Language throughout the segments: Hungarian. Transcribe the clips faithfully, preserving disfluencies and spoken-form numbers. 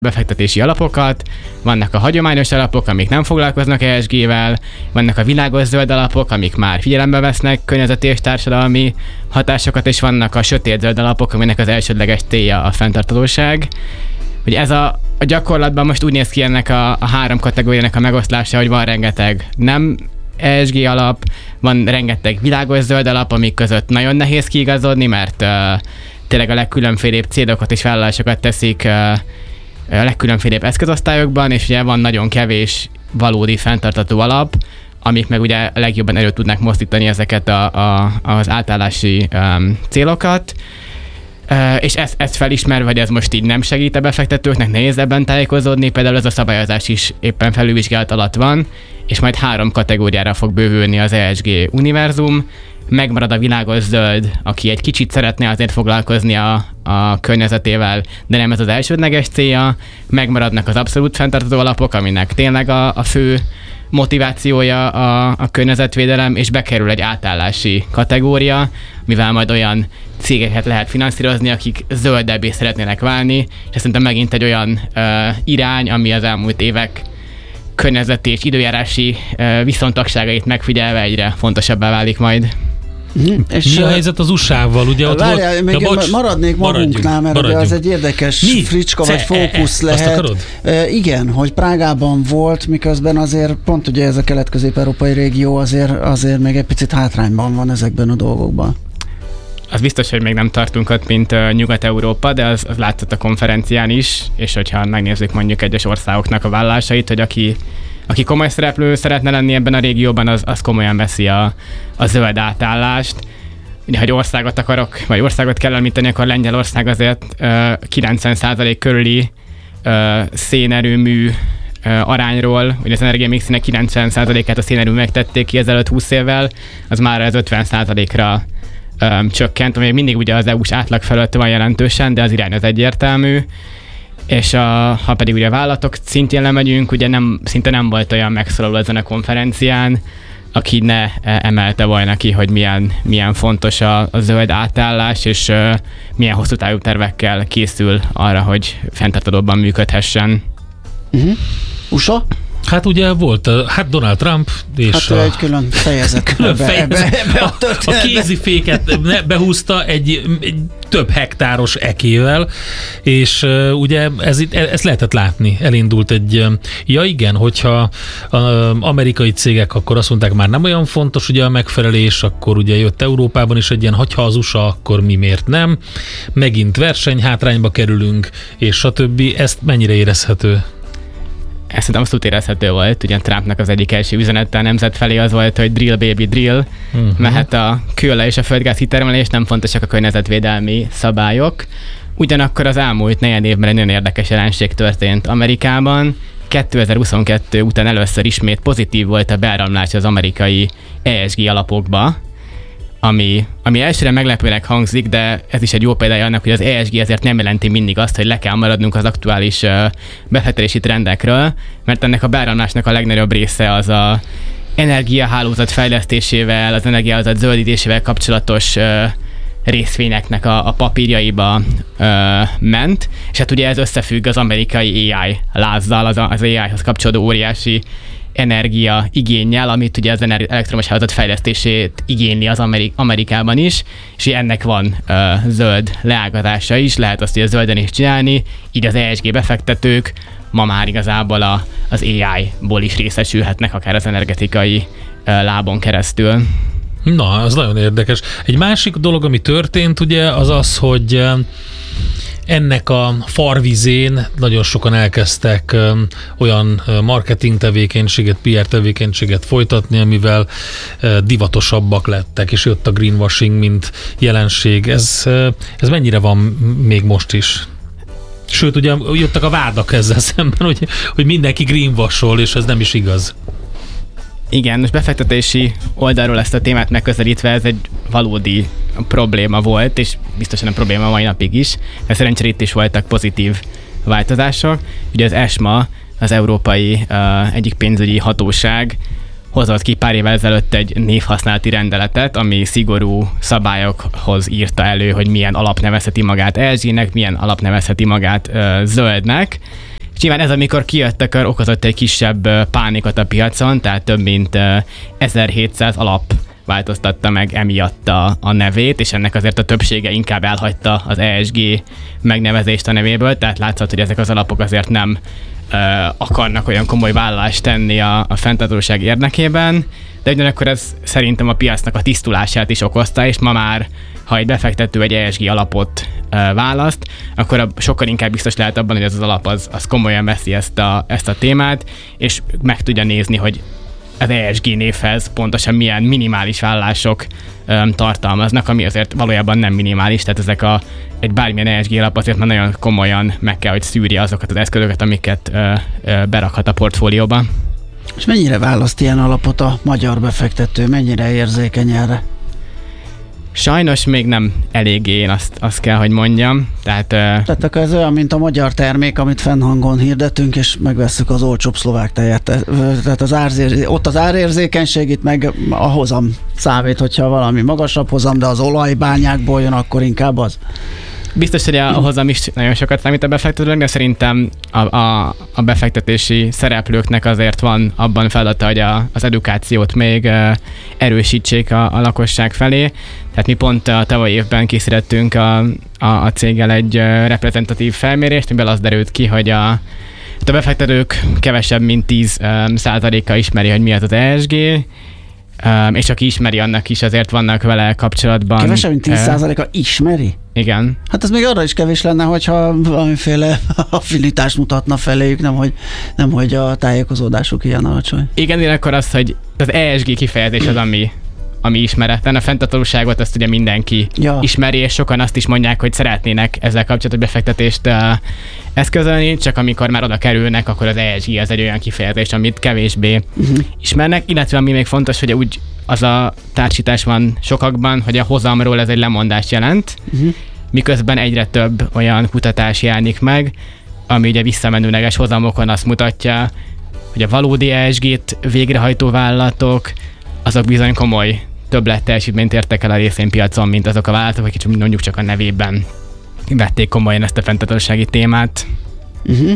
befektetési alapokat, vannak a hagyományos alapok, amik nem foglalkoznak E S G-vel, vannak a világos zöld alapok, amik már figyelembe vesznek környezeti és társadalmi hatásokat, és vannak a sötét zöld alapok, aminek az elsődleges célja a fenntarthatóság. Hogy ez a, a gyakorlatban most úgy néz ki ennek a, a három kategóriának a megoszlása, hogy van rengeteg nem E S G alap, van rengeteg világos zöld alap, amik között nagyon nehéz kiigazodni, mert uh, tényleg a legkülönfélébb célokat és vállalásokat teszik uh, a legkülönfélébb eszközosztályokban, és ugye van nagyon kevés valódi fenntartható alap, amik meg ugye legjobban elő tudnak mozdítani ezeket a, a, az átállási um, célokat. Uh, és ezt, ezt felismerve, hogy ez most így nem segít a befektetőknek, nehéz ebben tájékozódni, például ez a szabályozás is éppen felülvizsgálat alatt van, és majd három kategóriára fog bővülni az E S G univerzum. Megmarad a világos zöld, aki egy kicsit szeretne azért foglalkozni a, a környezetével, de nem ez az elsődleges célja. Megmaradnak az abszolút fenntartható alapok, aminek tényleg a, a fő motivációja a, a környezetvédelem, és bekerül egy átállási kategória, mivel majd olyan cégeket lehet finanszírozni, akik zöldebbé szeretnének válni, és szerintem megint egy olyan uh, irány, ami az elmúlt évek környezeti és időjárási uh, viszontagságait megfigyelve egyre fontosabbá válik majd. Mm, és mi a helyzet az u es á-val? Ugye ott várjál, volt, még ja, bocs, maradnék magunknál, mert ugye az egy érdekes mi? fricska vagy Ce- fókusz e- e- lehet. E, igen, hogy Prágában volt, miközben azért pont ugye ez a kelet-közép-európai régió azért, azért még egy picit hátrányban van ezekben a dolgokban. Az biztos, hogy még nem tartunk ott, mint uh, Nyugat-Európa, de az, az látszott a konferencián is, és hogyha megnézzük mondjuk egyes országoknak a vállalásait, hogy aki, aki komoly szereplő szeretne lenni ebben a régióban, az, az komolyan veszi a, a zöld átállást. Ugye, hogy országot akarok, vagy országot kell említeni, akkor Lengyelország azért uh, kilencven százalék körüli uh, szénerőmű uh, arányról, ugye az energiamixének kilencven százalékát a szénerőművek tették ki ezelőtt húsz évvel, az már az ötven százalékra Um, csökkent, ami mindig ugye az é u-s átlag felett van jelentősen, de az irány az egyértelmű. És a, ha pedig ugye a vállalatok szintjén lemegyünk, ugye nem, szinte nem volt olyan megszólaló ezen a konferencián, aki ne emelte volna ki, hogy milyen, milyen fontos a, a zöld átállás, és uh, milyen hosszú távú tervekkel készül arra, hogy fenntarthatóbban működhessen. Uh-huh. u es á? Hát ugye volt, hát Donald Trump és hát a... egy külön fejezet. külön ebbe, fejezet. Ebbe, ebbe a, a, a kéziféket behúzta egy, egy több hektáros ekével, és uh, ugye ez, ezt lehetett látni. Elindult egy, ja igen, hogyha uh, amerikai cégek akkor azt mondták, már nem olyan fontos ugye a megfelelés, akkor ugye jött Európában is egy ilyen, hogyha az u es á, akkor mi miért nem? Megint versenyhátrányba kerülünk, és stb. Ezt mennyire érezhető? Ez szerintem abszolút érezhető volt, ugye Trumpnak az egyik első üzenete a nemzet felé az volt, hogy drill baby drill, uh-huh. mehet a kőolaj és a földgáz kitermelés, nem fontosak a környezetvédelmi szabályok. Ugyanakkor az elmúlt negyed évben egy nagyon érdekes jelenség történt Amerikában. kétezer-huszonkettő után először ismét pozitív volt a beáramlás az amerikai E S G alapokba, Ami, ami elsőre meglepőnek hangzik, de ez is egy jó példája annak, hogy az E S G ezért nem jelenti mindig azt, hogy le kell maradnunk az aktuális uh, befektetési trendekről, mert ennek a beáramlásnak a legnagyobb része az a energiahálózat fejlesztésével, az energiahálózat zöldítésével kapcsolatos uh, részvényeknek a, a papírjaiba uh, ment, és hát ugye ez összefügg az amerikai á i lázzal, az, az á i-hoz kapcsolódó óriási energia igénnyel, amit ugye az elektromos hálózat fejlesztését igényli az Amerik- Amerikában is, és ennek van uh, zöld leágazása is, lehet azt ugye zölden is csinálni, így az E S G befektetők ma már igazából a, az á i-ból is részesülhetnek, akár az energetikai uh, lábon keresztül. Na, az nagyon érdekes. Egy másik dolog, ami történt, ugye, az az, hogy ennek a farvizén nagyon sokan elkezdtek um, olyan marketing tevékenységet, pé er tevékenységet folytatni, amivel uh, divatosabbak lettek, és jött a greenwashing, mint jelenség. Ez, uh, ez mennyire van még most is? Sőt, ugye jöttek a vádak ezzel szemben, hogy, hogy mindenki greenwashol, és ez nem is igaz. Igen, most befektetési oldalról ezt a témát megközelítve ez egy valódi probléma volt, és biztosan a probléma mai napig is, mert szerencsére itt is voltak pozitív változások. Ugye az ESMA, az európai uh, egyik pénzügyi hatóság hozott ki pár évvel ezelőtt egy névhasználati rendeletet, ami szigorú szabályokhoz írta elő, hogy milyen alap nevezheti magát E S G-nek, milyen alap nevezheti magát uh, zöldnek, És nyilván ez, amikor kijöttek, okozott egy kisebb pánikot a piacon, tehát több mint ezerhétszáz alap változtatta meg emiatt a, a nevét, és ennek azért a többsége inkább elhagyta az E S G megnevezést a nevéből, tehát látszott, hogy ezek az alapok azért nem ö, akarnak olyan komoly vállalást tenni a, a fenntarthatóság érdekében, de ugyanakkor ez szerintem a piacnak a tisztulását is okozta, és ma már, ha egy befektető egy E S G alapot ö, választ, akkor a, sokkal inkább biztos lehet abban, hogy ez az alap az, az komolyan veszi ezt a, ezt a témát, és meg tudja nézni, hogy az E S G névhez pontosan milyen minimális vállalások öm, tartalmaznak, ami azért valójában nem minimális, tehát ezek a, egy bármilyen E S G alap azért már nagyon komolyan meg kell, hogy szűrje azokat az eszközöket, amiket ö, ö, berakhat a portfólióba. És mennyire választ ilyen alapot a magyar befektető, mennyire érzékeny erre? Sajnos még nem eléggé, én azt, azt kell, hogy mondjam. Tehát, Tehát akkor ez olyan, mint a magyar termék, amit fennhangon hirdetünk, és megvesszük az olcsóbb szlovák tejet. Tehát az árzér, ott az árérzékenység, itt meg a hozam számít, hogyha valami magasabb hozam, de az olajbányákból jön, akkor inkább az. Biztos, hogy a hozam is nagyon sokat számít a befektetőnek, de szerintem a, a, a befektetési szereplőknek azért van abban feladata, hogy a, az edukációt még uh, erősítsék a, a lakosság felé. Tehát mi pont a tavaly évben készítettünk a, a, a céggel egy uh, reprezentatív felmérést, amiben az derült ki, hogy a, a befektetők kevesebb, mint tíz százaléka ismeri, hogy mi az az E S G, Um, és aki ismeri, annak is azért vannak vele kapcsolatban. Kevesebb, mint tíz százaléka ismeri? Igen. Hát ez még arra is kevés lenne, hogyha valamiféle affinitást mutatna feléjük, nem hogy, nem hogy a tájékozódásuk ilyen alacsony. Igen, én akkor az, hogy az E S G kifejezés az, ami, ami ismeretlen. A fenntarthatóságot azt ugye mindenki ja. ismeri, és sokan azt is mondják, hogy szeretnének ezzel kapcsolatos befektetést uh, eszközölni, csak amikor már oda kerülnek, akkor az E S G az egy olyan kifejezés, amit kevésbé uh-huh. ismernek, illetve ami még fontos, hogy úgy az a társítás van sokakban, hogy a hozamról ez egy lemondást jelent, uh-huh. miközben egyre több olyan kutatás jelenik meg, ami ugye visszamenőleges hozamokon azt mutatja, hogy a valódi E S G-t végrehajtó vállalatok, azok bizony komoly többletteljesítményt értek el a részvénypiacon, mint azok a vállalatok, akik mondjuk csak a nevében vették komolyan ezt a fenntarthatósági témát. Uh-huh.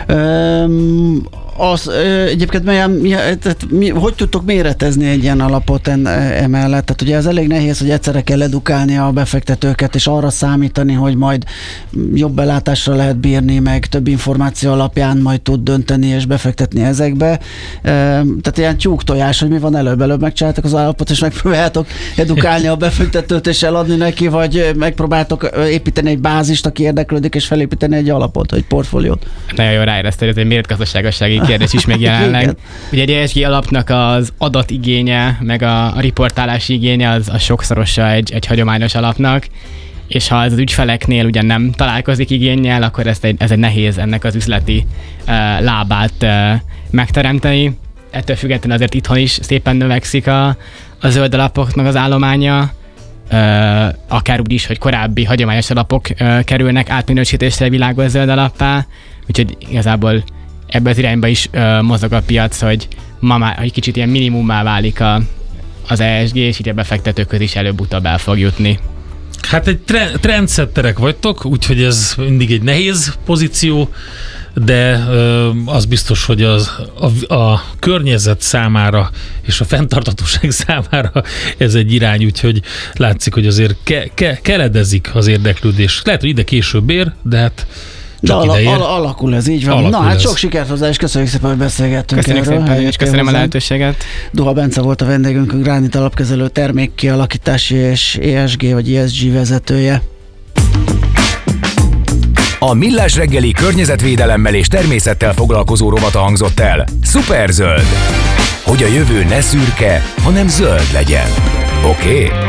Um, az, ö, egyébként milyen, mi, tehát, mi, hogy tudtok méretezni egy ilyen alapot en, emellett? Tehát ugye ez elég nehéz, hogy egyszerre kell edukálni a befektetőket, és arra számítani, hogy majd jobb belátásra lehet bírni, meg több információ alapján majd tud dönteni és befektetni ezekbe. Um, tehát ilyen tyúktojás, hogy mi van előbb-előbb megcsináltak az alapot, és megpróbáltok edukálni a befektetőt és eladni neki, vagy megpróbáltok építeni egy bázist, aki érdeklődik, és felépíteni egy alapot, egy portfóliót. Nagyon jól ráéreztél, ez egy méretgazdaságossági kérdés is még jelenleg. Ugye egy E S G alapnak az adatigénye, meg a, a riportálási igénye az, az sokszorosa egy, egy hagyományos alapnak, és ha az ügyfeleknél ugye nem találkozik igénnyel, akkor ez egy, ez egy nehéz ennek az üzleti uh, lábát uh, megteremteni. Ettől függetlenül azért itthon is szépen növekszik a, a zöld alapoknak az állománya, uh, akár úgy is, hogy korábbi hagyományos alapok uh, kerülnek átminősítésre világos zöld alappá, úgyhogy igazából ebbe az irányba is uh, mozog a piac, hogy ma már egy kicsit ilyen minimummá válik a, az E S G, és így a befektetőköz is előbb-utóbb el fog jutni. Hát egy tre- trendsetterek vagytok, úgyhogy ez mindig egy nehéz pozíció, de ö, az biztos, hogy az, a, a környezet számára és a fenntarthatóság számára ez egy irány, úgyhogy látszik, hogy azért ke- ke- keledezik az érdeklődés. Lehet, hogy ide később ér, de hát de ala, ala, alakul ez, így van. Alakul Na hát ez. Sok sikert hozzá, és köszönjük szépen, hogy beszélgettünk Köszönjük erről. Szépen, és köszönöm hozzá. A lehetőséget. Duha Bence volt a vendégünk, Gránit alapkezelő termékkialakítási és E S G vagy E S G vezetője. A Millás reggeli környezetvédelemmel és természettel foglalkozó rovata hangzott el. Szuperzöld! Hogy a jövő ne szürke, hanem zöld legyen. Oké? Okay?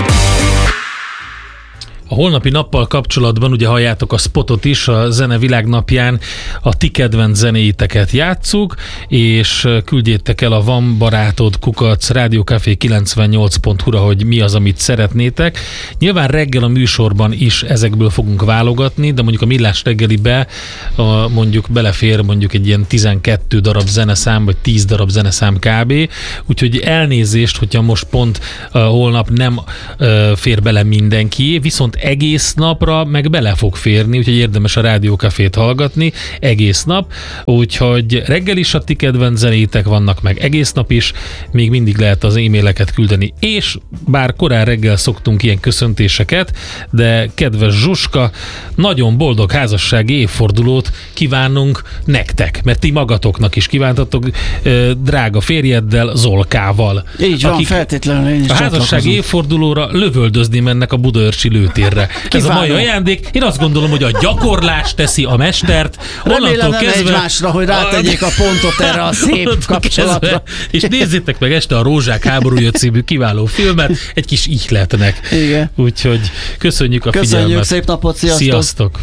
A holnapi nappal kapcsolatban ugye halljátok a spotot is, a Zene Világnapján a ti kedvenc zenéiteket játsszuk, és küldjétek el a Van Barátod kukac rádiókafé kilencvennyolc pont hu-ra, hogy mi az, amit szeretnétek. Nyilván reggel a műsorban is ezekből fogunk válogatni, de mondjuk a Millás reggelibe a, mondjuk belefér mondjuk egy ilyen tizenkét darab zeneszám, vagy tíz darab zeneszám kb. Úgyhogy elnézést, hogyha most pont uh, holnap nem uh, fér bele mindenki, viszont egész napra meg bele fog férni, úgyhogy érdemes a Rádiókafét hallgatni egész nap, úgyhogy reggel is a ti kedvenc zenétek vannak, meg egész nap is, még mindig lehet az e-maileket küldeni, és bár korán reggel szoktunk ilyen köszöntéseket, de kedves Zsuska, nagyon boldog házassági évfordulót kívánunk nektek, mert ti magatoknak is kívántatok, drága férjeddel, Zolkával. Így van, feltétlenül én is a házassági évfordulóra lövöldözni mennek a budaörsi lőtérre. Ez a mai ajándék. Én azt gondolom, hogy a gyakorlás teszi a mestert. Remélem nem kezdve... egymásra, hogy rátegyék a pontot erre a szép kapcsolatra. Kezdve, és nézzétek meg este a Rózsák háborúja című kiváló filmet, egy kis ihletnek. Igen. Úgyhogy köszönjük a köszönjük, figyelmet. Köszönjük, szép napot, sziasztok! Sziasztok!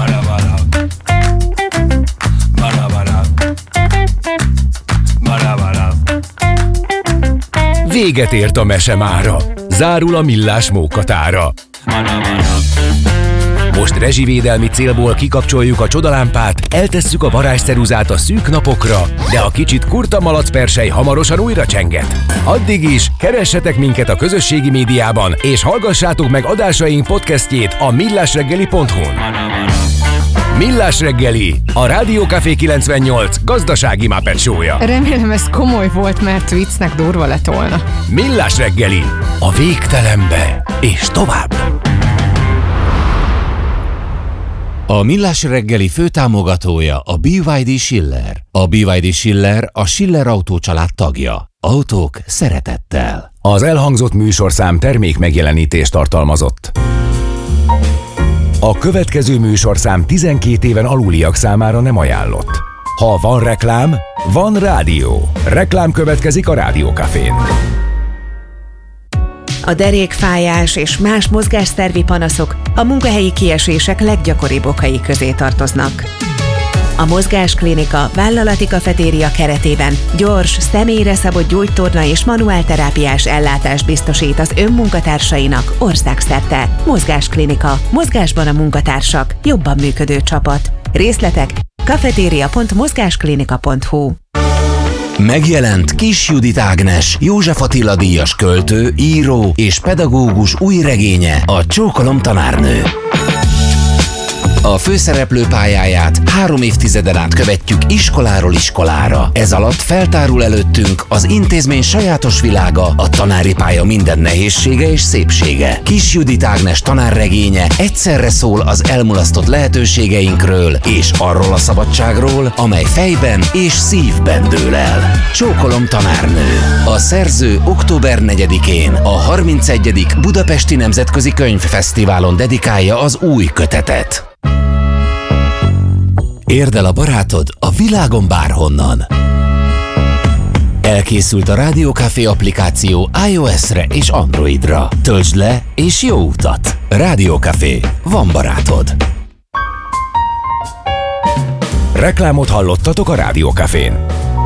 Véget ért a mese mára. Zárul a Millás mókatára. Most rezsivédelmi célból kikapcsoljuk a csodalámpát, eltesszük a varázsceruzát a szűk napokra, de a kicsit kurta malacpersely hamarosan újra csenget. Addig is keressetek minket a közösségi médiában, és hallgassátok meg adásaink podcastjét a millásreggeli pont hu-n. Millás reggeli, a Rádiókafé kilencvennyolc gazdasági Muppet show-ja. Remélem ez komoly volt, mert viccnek durva lett volna. Millás reggeli, a végtelenbe és tovább. A Millás reggeli főtámogatója a bé vé dé Schiller. A bé vé dé Schiller a Schiller Autó család tagja. Autók szeretettel. Az elhangzott műsorszám termék megjelenítést tartalmazott. A következő műsorszám tizenkét éven aluliak számára nem ajánlott. Ha van reklám, van rádió. Reklám következik a Rádiókafén. A derékfájás és más mozgásszervi panaszok a munkahelyi kiesések leggyakoribb okai közé tartoznak. A Mozgásklinika vállalati kafetéria keretében gyors, személyre szabott gyógytorna és manuálterápiás ellátást biztosít az önmunkatársainak országszerte. Mozgásklinika. Mozgásban a munkatársak. Jobban működő csapat. Részletek kafetéria pont mozgásklinika pont hu. Megjelent Kis Judit Ágnes, József Attila díjas költő, író és pedagógus új regénye, a Csókolom tanárnő. A főszereplő pályáját három évtizeden át követjük iskoláról iskolára. Ez alatt feltárul előttünk az intézmény sajátos világa, a tanári pálya minden nehézsége és szépsége. Kis Judit Ágnes tanárregénye egyszerre szól az elmulasztott lehetőségeinkről és arról a szabadságról, amely fejben és szívben dől el. Csókolom tanárnő. A szerző október negyedikén a harmincegyedik Budapesti Nemzetközi Könyvfesztiválon dedikálja az új kötetet. Érd el a barátod a világon bárhonnan. Elkészült a Rádiókafé applikáció iOS-re és Androidra. Töltsd le és jó utat! Rádiókafé. Van barátod. Reklámot hallottatok a Rádiókafén.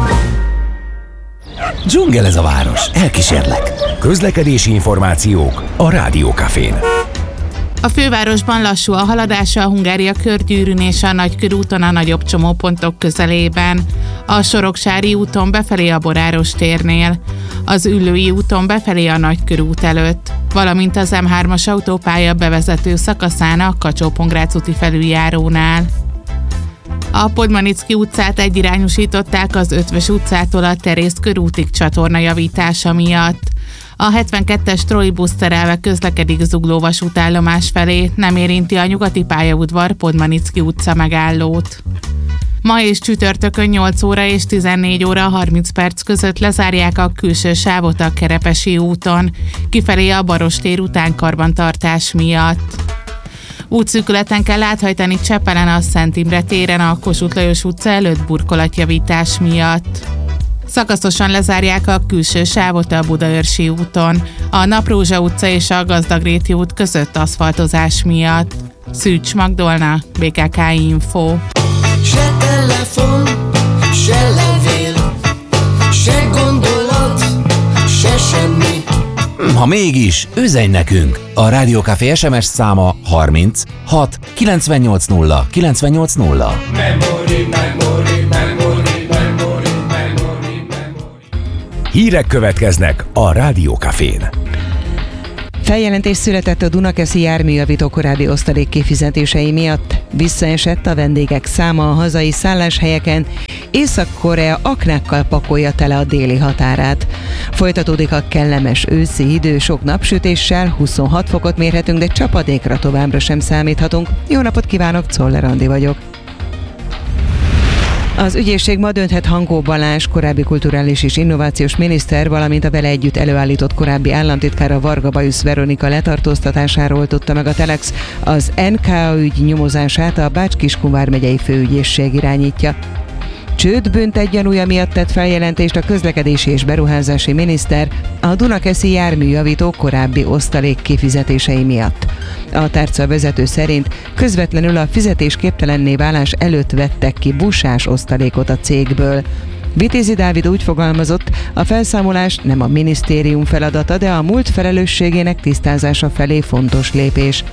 Dzsungel ez a város. Elkísérlek. Közlekedési információk a Rádiókafén. A fővárosban lassú a haladása a Hungária körgyűrűn és a Nagykörúton a nagyobb csomópontok közelében, a Soroksári úton befelé a Boráros térnél, az Üllői úton befelé a Nagykörút előtt, valamint az em hármas autópálya bevezető szakaszán a Kacsó-Pongrác úti felüljárónál. A Podmanicki utcát egyirányosították az Ötvös utcától a Terész körútig csatorna javítása miatt. A hetvenkettes trollibusz terelve közlekedik Zugló vasútállomás felé, nem érinti a nyugati pályaudvar Podmanicki utca megállót. Ma és csütörtökön nyolc óra és tizennégy óra harminc perc között lezárják a külső sávot a Kerepesi úton, kifelé a Barostér után karbantartás miatt. Útszűkületen kell áthajtani Csepelen a Szent Imre téren a Kossuth Lajos utca előtt burkolatjavítás miatt. Szakaszosan lezárják a külső sávot a Budaörsi úton, a Naprózsa utca és a Gazdagréti út között aszfaltozás miatt. Szűcs Magdolna, bé ká ká Info. Se telefon, se levél, se gondolat, se semmi. Ha mégis, üzenj nekünk! A Rádiókafé es em es száma harminc hat kilencvennyolc nulla kilencvennyolc nulla. Memory, memory, memory, memory, memory, memory. Hírek következnek a Rádiókafén. Feljelentés született a Dunakeszi járműjavító korábbi osztalék kifizetései miatt. Visszaesett a vendégek száma a hazai szálláshelyeken, Észak-Korea aknákkal pakolja tele a déli határát. Folytatódik a kellemes őszi idő, sok napsütéssel, huszonhat fokot mérhetünk, de csapadékra továbbra sem számíthatunk. Jó napot kívánok, Czoller Andi vagyok. Az ügyészség ma dönthet Hankó Balázs, korábbi kulturális és innovációs miniszter, valamint a vele együtt előállított korábbi államtitkára Varga Bajusz Veronika letartóztatásáról tudta meg a Telex. Az en ká ügy nyomozását a Bács-Kiskun vármegyei főügyészség irányítja. Csődbüntet gyanúja miatt tett feljelentést a közlekedési és beruházási miniszter a Dunakeszi járműjavító korábbi osztalék kifizetései miatt. A tárca vezető szerint közvetlenül a fizetésképtelenné válás előtt vettek ki busás osztalékot a cégből. Vitézi Dávid úgy fogalmazott, a felszámolás nem a minisztérium feladata, de a múlt felelősségének tisztázása felé fontos lépés.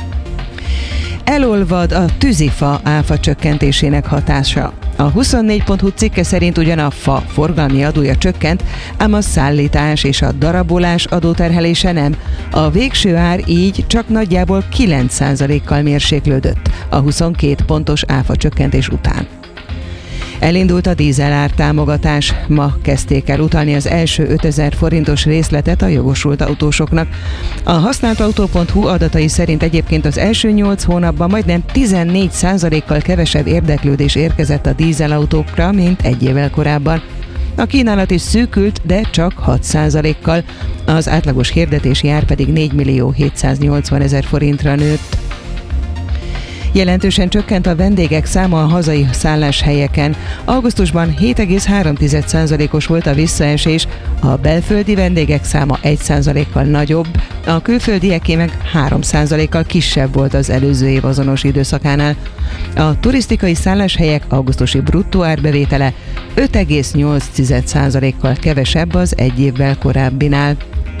Elolvad a tűzifa áfa csökkentésének hatása. A huszonnégy pont hu cikke szerint ugyan a fa forgalmi adója csökkent, ám a szállítás és a darabolás adóterhelése nem. A végső ár így csak nagyjából kilenc százalékkal mérséklődött a huszonkét pontos áfa csökkentés után. Elindult a dízelár támogatás. Ma kezdték el utalni az első ötezer forintos részletet a jogosult autósoknak. A használtautó pont hu adatai szerint egyébként az első nyolc hónapban majdnem tizennégy százalékkal kevesebb érdeklődés érkezett a dízelautókra, mint egy évvel korábban. A kínálat is szűkült, de csak hat százalékkal. Az átlagos hirdetési ár pedig négymillió hétszáznyolcvanezer forintra nőtt. Jelentősen csökkent a vendégek száma a hazai szálláshelyeken. Augusztusban hét egész három százalékos volt a visszaesés, a belföldi vendégek száma egy százalékkal nagyobb, a külföldieké meg három százalékkal kisebb volt az előző év azonos időszakánál. A turisztikai szálláshelyek augusztusi bruttó árbevétele öt egész nyolc százalékkal kevesebb az egy évvel korábbinál.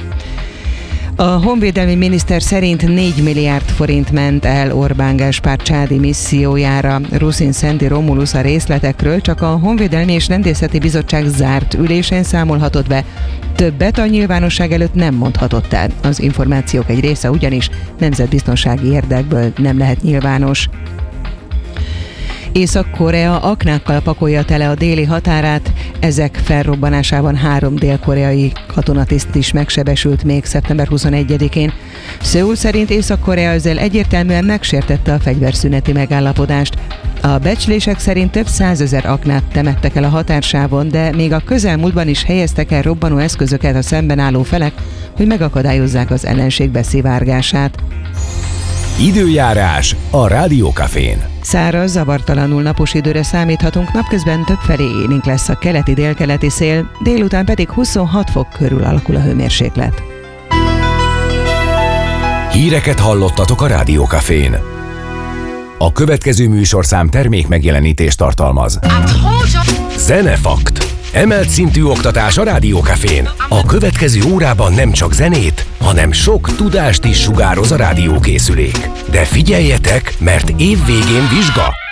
A honvédelmi miniszter szerint négy milliárd forint ment el Orbán Gáspár csádi missziójára. Ruszin Szenti Romulus a részletekről csak a Honvédelmi és Rendészeti Bizottság zárt ülésén számolhatott be. Többet a nyilvánosság előtt nem mondhatott el. Az információk egy része ugyanis nemzetbiztonsági érdekből nem lehet nyilvános. Észak-Korea aknákkal pakolja tele a déli határát, ezek felrobbanásában három dél-koreai katonatiszt is megsebesült még szeptember huszonegyedikén. Szöul szerint Észak-Korea ezzel egyértelműen megsértette a fegyverszüneti megállapodást. A becslések szerint több százezer aknát temettek el a határsávon, de még a közelmúltban is helyeztek el robbanó eszközöket a szemben álló felek, hogy megakadályozzák az ellenség beszivárgását. Időjárás a Rádiókafén. Száraz, zavartalanul napos időre számíthatunk, napközben többfelé élénk lesz a keleti-délkeleti szél, délután pedig huszonhat fok körül alakul a hőmérséklet. Híreket hallottatok a Rádiókafén. A következő műsorszám termék megjelenítést tartalmaz. Zenefakt. Emelt szintű oktatás a Rádiókafén. A következő órában nem csak zenét, hanem sok tudást is sugároz a rádiókészülék. De figyeljetek, mert év végén vizsga!